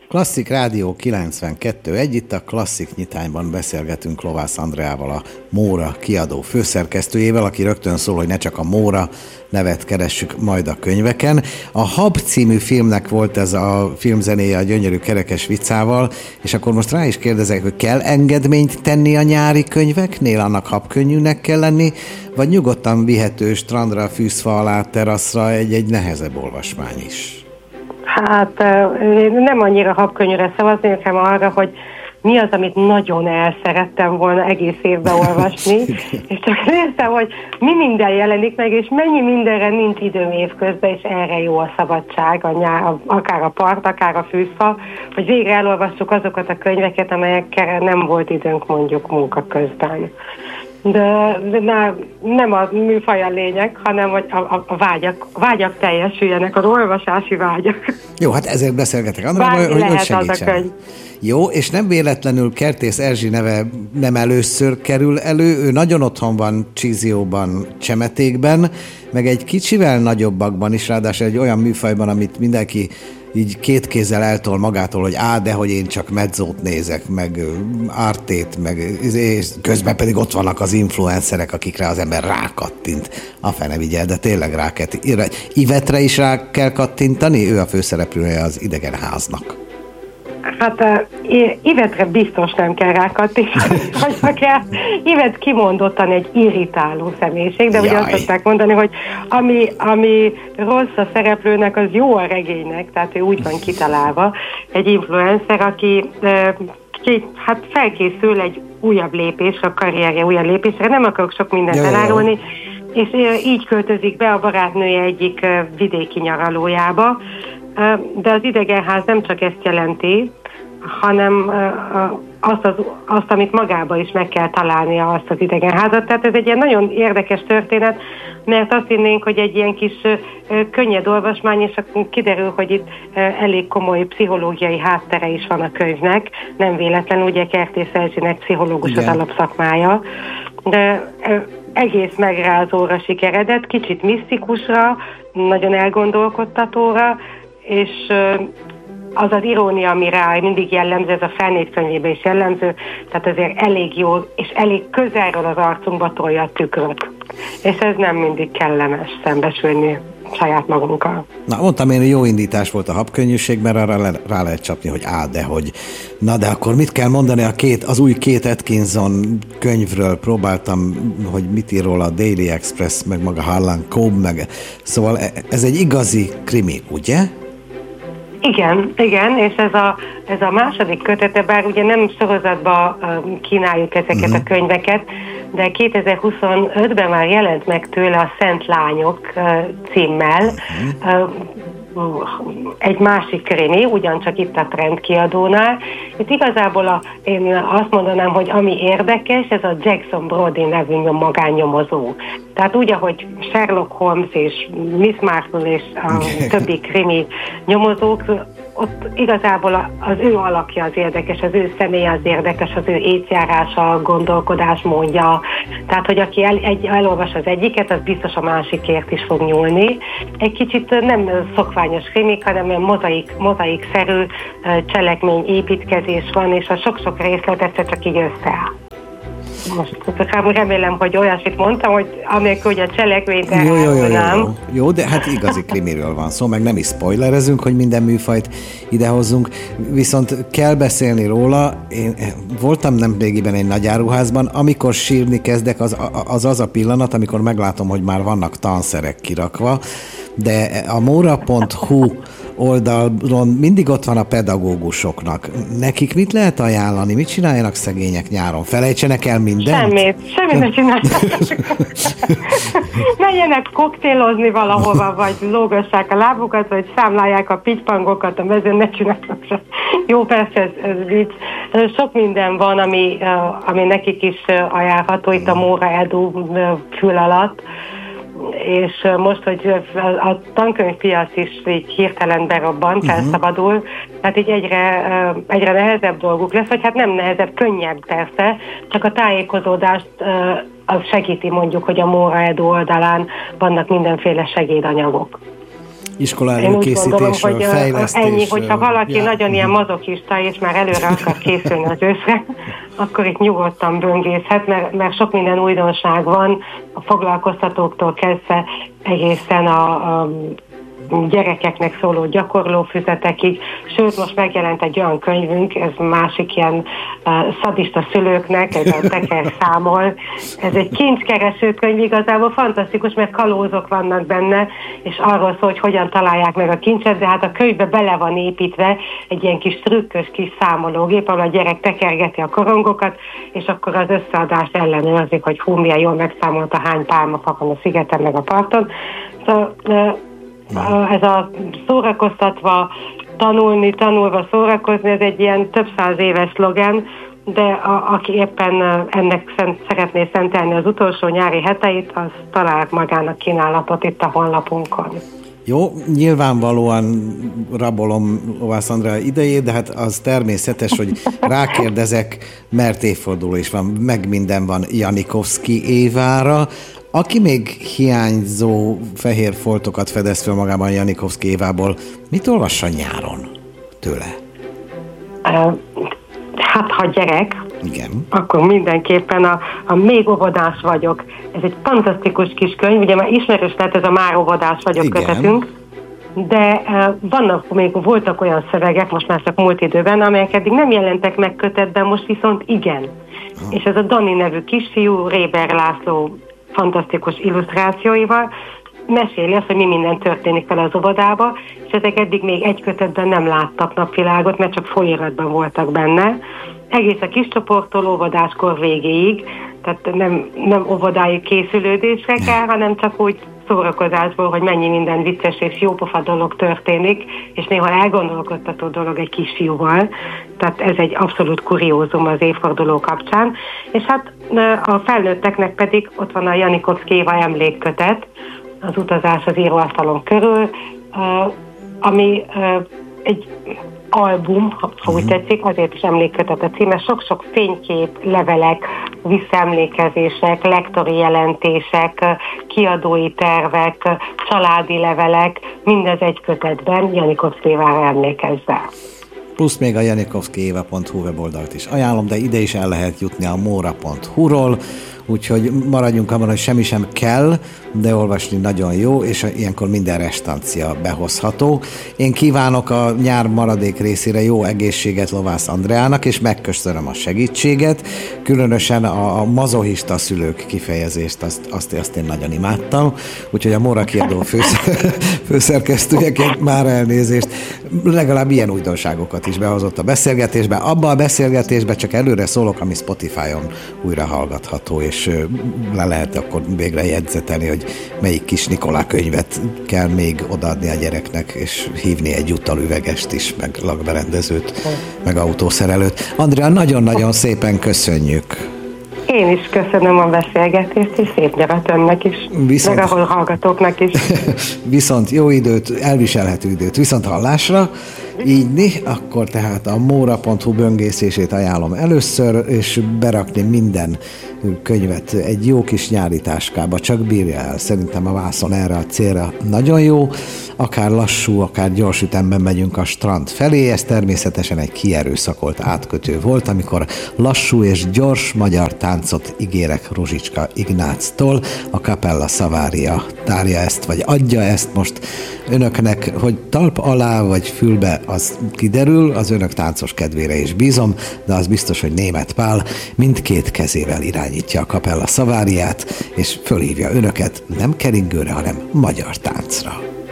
Klasszik Rádió 92.1, itt a Klasszik Nyitányban beszélgetünk Lovász Andreával, a Móra kiadó főszerkesztőjével, aki rögtön szól, hogy ne csak a Móra nevet keressük majd a könyveken. A Hab című filmnek volt ez a filmzenéje a gyönyörű kerekes viccával, és akkor most rá is kérdezek, hogy kell engedményt tenni a nyári könyveknél, annak habkönnyűnek kell lenni, vagy nyugodtan vihető strandra, fűzfa alá, teraszra egy nehezebb olvasmány is? Hát nem annyira habkönnyűre szavazni, hanem arra, hogy mi az, amit nagyon el szerettem volna egész évben olvasni, és csak néztem, hogy mi minden jelenik meg, és mennyi mindenre nincs időm évközben, és erre jó a szabadság, akár a part, akár a fűzfa, hogy végre elolvassuk azokat a könyveket, amelyekkel nem volt időnk mondjuk munka közben. De nem a műfaj a lényeg, hanem hogy a vágyak teljesüljenek, az olvasási vágyak. Jó, hát ezért beszélgetek Andrával, hogy segítsen. Jó, és nem véletlenül Kertész Erzsi neve nem először kerül elő, ő nagyon otthon van Csízióban, Csemetékben, meg egy kicsivel nagyobbakban is, ráadásul egy olyan műfajban, amit mindenki így két kézzel eltol magától, hogy de hogy én csak medzót nézek, meg Artét, meg közben pedig ott vannak az influencerek, akikre az ember rákattint. A fene vigyel, de tényleg Ivetre is rá kell kattintani? Ő a főszereplője az Idegenháznak. Hát Ivetre biztos nem kell rákattintani, vagy kell. Ivet kimondottan egy irritáló személyiség, de ugye azt szokták mondani, hogy ami rossz a szereplőnek, az jó a regénynek, tehát ő úgy van kitalálva. Egy influencer, aki hát felkészül egy újabb lépésre, a karrierje újabb lépésre, nem akarok sok mindent elárulni, és így költözik be a barátnője egyik vidéki nyaralójába, de az Idegenház nem csak ezt jelenti, hanem azt, amit magába is meg kell találnia, azt az Idegenházat. Tehát ez egy ilyen nagyon érdekes történet, mert azt hinnénk, hogy egy ilyen kis könnyed olvasmány, és akkor kiderül, hogy itt elég komoly pszichológiai háttere is van a könyvnek. Nem véletlenül, ugye Kertész Erzsinek pszichológus az alapszakmája, de egész megrázóra sikeredett, kicsit misztikusra, nagyon elgondolkodtatóra, és az az irónia, ami rá mindig jellemző, ez a felnőtt könyvében is jellemző, tehát azért elég jó, és elég közelről az arcunkba tolja a tükröt. És ez nem mindig kellemes szembesülni saját magunkkal. Na, mondtam én, hogy jó indítás volt a habkönnyűség, mert arra rá lehet csapni, hogy de hogy. Na, de akkor mit kell mondani az új két Atkinson könyvről? Próbáltam, hogy mit ír róla a Daily Express, meg maga Harlan Coben, meg szóval ez egy igazi krimi, ugye? Igen, és ez a második kötete, bár ugye nem sorozatba kínáljuk ezeket a könyveket, de 2025-ben már jelent meg tőle a Szent Lányok címmel egy másik krimi, ugyancsak itt a Trend kiadónál. Itt igazából én azt mondanám, hogy ami érdekes, ez a Jackson Brody nevű magánnyomozó. Tehát úgy, ahogy Sherlock Holmes és Miss Marple és a többi krimi nyomozók, ott igazából az ő alakja az érdekes, az ő személye az érdekes, az ő étjárása, a gondolkodás módja. Tehát, hogy aki elolvas az egyiket, az biztos a másikért is fog nyúlni. Egy kicsit nem szokványos krimik, hanem mozaikszerű cselekmény, építkezés van, és a sok-sok részlet egyszer csak így összeáll. Most remélem, hogy olyasmit mondtam, hogy amikor ugye a cselekményt elmondanám. Jó, de hát igazi krimiről van szó, meg nem is spoilerezünk, hogy minden műfajt idehozzunk, viszont kell beszélni róla. Én voltam nemrégiben egy nagyáruházban, amikor sírni kezdek, az a pillanat, amikor meglátom, hogy már vannak tanszerek kirakva, de a mora.hu oldalon mindig ott van a pedagógusoknak. Nekik mit lehet ajánlani? Mit csináljanak szegények nyáron? Felejtsenek el mindent? Semmit ne csináljanak. Menjenek koktélozni valahova, vagy lógassák a lábukat, vagy számlálják a pitypangokat a mezőn, ne csinálnak. Jó, persze, ez vicc. Sok minden van, ami nekik is ajánlható itt a Móra Edu fül alatt. És most, hogy a tankönyvpiac is így hirtelen berobban, felszabadul, tehát így egyre nehezebb dolguk lesz, vagy hát nem nehezebb, könnyebb persze, csak a tájékozódást az segíti mondjuk, hogy a Móra Edu oldalán vannak mindenféle segédanyagok. Iskola előkészítésről, fejlesztésről. Ennyi, hogyha valaki nagyon ilyen mazochista, és már előre akar készülni az őszre, akkor itt nyugodtan böngészhet, mert sok minden újdonság van, a foglalkoztatóktól kezdve egészen a gyerekeknek szóló gyakorlófüzetekig, sőt most megjelent egy olyan könyvünk, ez másik ilyen szadista szülőknek, ez a teker számol, ez egy kincskereső könyv, igazából fantasztikus, mert kalózok vannak benne, és arról szól, hogy hogyan találják meg a kincset, de hát a könyvbe bele van építve egy ilyen kis trükkös kis számológép, ahol a gyerek tekergeti a korongokat, és akkor az összeadást ellenőrzik, hogy hú, milyen jól megszámolta, hány pálmafa van a szigeten meg a parton. Szóval ez a szórakoztatva, tanulva szórakozni, ez egy ilyen több száz éves szlogen, de aki éppen ennek szeretné szentelni az utolsó nyári heteit, az talál magának kínálatot itt a honlapunkon. Jó, nyilvánvalóan rabolom Lovász Andrea idejét, de hát az természetes, hogy rákérdezek, mert évforduló is van, meg minden van Janikovszky Évára. Aki még hiányzó fehér foltokat fedez fel magában Janikovszky Évából, mit olvassa nyáron tőle? Hát, ha gyerek, igen, akkor mindenképpen a Még óvodás vagyok. Ez egy fantasztikus kis könyv, ugye már ismerős lett ez a Már óvodás vagyok kötetünk, de voltak olyan szövegek, most már csak múlt időben, amelyek eddig nem jelentek meg kötetben, most viszont igen. És ez a Dani nevű kisfiú, Réber László fantasztikus illusztrációival meséli azt, hogy mi minden történik vele az óvodába, és ezek eddig még egy kötetben nem láttak napvilágot, mert csak folyóiratban voltak benne. Egész a kiscsoporttól óvodáskor végéig, tehát nem óvodái készülődésre kell, hanem csak úgy szórakozásból, hogy mennyi minden vicces és jópofa dolog történik, és néha elgondolkodtató dolog egy kisfiúval. Tehát ez egy abszolút kuriózum az évforduló kapcsán. És hát a felnőtteknek pedig ott van a Janikovszky Éva emlékkötet, az utazás az íróasztalon körül, ami egy album, ha úgy tetszik, azért is emlékkötet a címe, sok-sok fénykép, levelek, visszaemlékezések, lektori jelentések, kiadói tervek, családi levelek, mindez egy kötetben Janikovszky Évára emlékezve. Plusz még a janikovszkyeva.hu weboldalt is ajánlom, de ide is el lehet jutni a mora.hu-ról, úgyhogy maradjunk abban, hogy semmi sem kell, de olvasni nagyon jó, és ilyenkor minden restancia behozható. Én kívánok a nyár maradék részére jó egészséget Lovász Andreának, és megköszönöm a segítséget, különösen a mazochista szülők kifejezést, azt én nagyon imádtam, úgyhogy a Móra kiadó főszerkesztőjeként már elnézést, legalább ilyen újdonságokat is behozott a beszélgetésbe. Abba a beszélgetésbe csak előre szólok, ami Spotify-on újra hallgatható, és le lehet akkor végre jegyzetelni, hogy melyik kis Nikolá könyvet kell még odaadni a gyereknek, és hívni egy jutalüvegest is, meg lakberendezőt, meg autószerelőt. Andrea, nagyon-nagyon szépen köszönjük! Én is köszönöm a beszélgetést, és szép nyarat önnek is, meg ahol hallgatóknak is. Viszont jó időt, elviselhető időt, viszont hallásra. Így, akkor tehát a mora.hu böngészését ajánlom először, és berakni minden könyvet egy jó kis nyári táskába, csak bírja el. Szerintem a vászon erre a célra nagyon jó, akár lassú, akár gyors ütemben megyünk a strand felé, ez természetesen egy kierőszakolt átkötő volt, amikor lassú és gyors magyar táncot ígérek Ruzsicska Ignáctól, a Capella Savaria tárja ezt, vagy adja ezt most önöknek, hogy talp alá vagy fülbe, az kiderül, az önök táncos kedvére is bízom, de az biztos, hogy Németh Pál mindkét kezével irányítja a Capella Savariát, és fölhívja önöket nem keringőre, hanem magyar táncra.